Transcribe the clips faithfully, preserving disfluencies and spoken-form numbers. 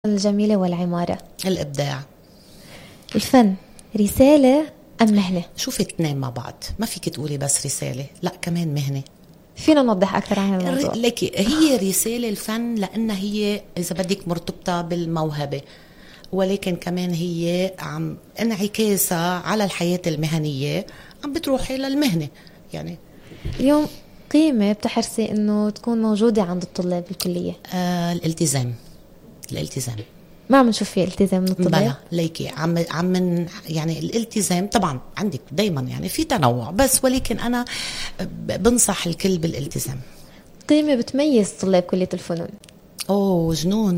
الجميلة والعمارة. الإبداع. الفن رسالة أم مهنة؟ شوفي اثنين مع بعض، ما فيك تقولي بس رسالة، لا كمان مهنة. فينا نوضح أكثر عن الموضوع؟ لكي هي رسالة الفن لأنها هي إذا بدك مرتبطة بالموهبة، ولكن كمان هي عم انعكاسها على الحياة المهنية عم بتروحي للمهنة. يعني اليوم قيمة بتحرصي إنه تكون موجودة عند الطلاب بالكلية؟ آه الالتزام. الالتزام ما عم نشوف فيه التزام من الطلاب. بلا ليكي عم عم من يعني الالتزام طبعا عندك دايما يعني في تنوع، بس ولكن انا بنصح الكل بالالتزام. قيمة بتميز طلاب كلية الفنون؟ اوه جنون.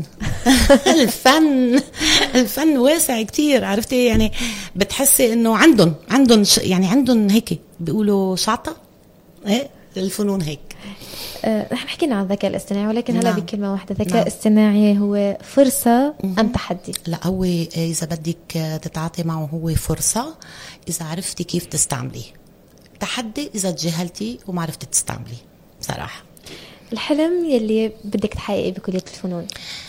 الفن الفن واسع كتير، عرفتي يعني بتحسي انه عندهم عندهم يعني عندهم هيك بيقولوا شعطة ايه الفنون هيك. أه، رح حكينا عن الذكاء الاصطناعي، ولكن هلا نعم. بكلمة واحدة، ذكاء نعم. اصطناعي هو فرصة أم تحدي؟ لا هو إذا بدك تتعاطي معه هو فرصة إذا عرفتي كيف تستعمليه، تحدي إذا تجاهلتي وما عرفتي تستعمليه بصراحة. الحلم يلي بدك تحققيه بكلية الفنون؟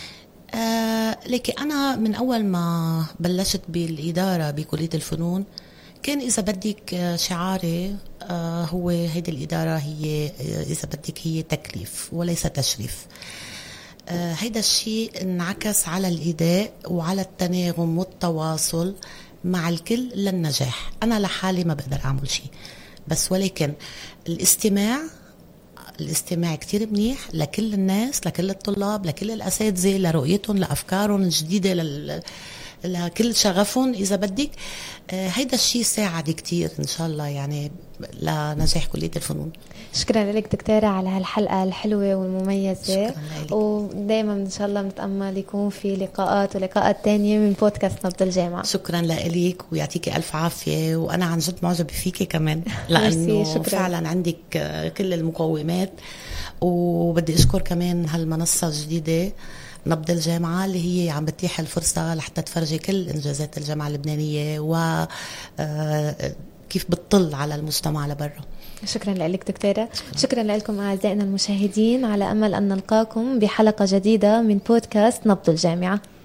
آه لكن أنا من أول ما بلشت بالإدارة بكلية الفنون كان إذا بدك شعاري آه هو هيدي الإدارة هي إذا بدك هي تكليف وليس تشريف. آه هيدا الشيء انعكس على الإداء وعلى التناغم والتواصل مع الكل للنجاح. أنا لحالي ما بقدر أعمل شيء، بس ولكن الاستماع الاستماع كتير منيح لكل الناس، لكل الطلاب، لكل الأساتذة، لرؤيتهم، لأفكارهم الجديدة، لل... لكل شغفهم إذا بدك. آه هيدا الشيء ساعد كتير إن شاء الله يعني لنجاح كلية الفنون. شكرا لك دكتورة على هالحلقة الحلوة والمميزة، ودايما إن شاء الله بنتأمل يكون في لقاءات ولقاءات تانية من بودكاست نبض الجامعة. شكرا لك ويعطيكي ألف عافية، وأنا عن جد معجبة فيكي كمان لأنه فعلا عندك كل المقومات. وبدي أشكر كمان هالمنصة الجديدة نبض الجامعة اللي هي عم بتيح الفرصة لحتى تفرجي كل إنجازات الجامعة اللبنانية وكيف بتطل على المجتمع لبرا. شكرا لك دكتورة. شكرا لكم أعزائنا المشاهدين، على أمل أن نلقاكم بحلقة جديدة من بودكاست نبض الجامعة.